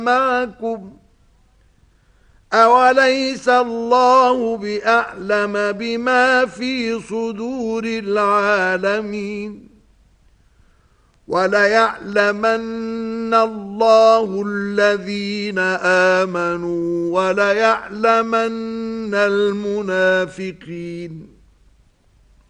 معكم أوليس الله بأعلم بما في صدور العالمين وليعلمن الله الذين آمنوا وليعلمن المنافقين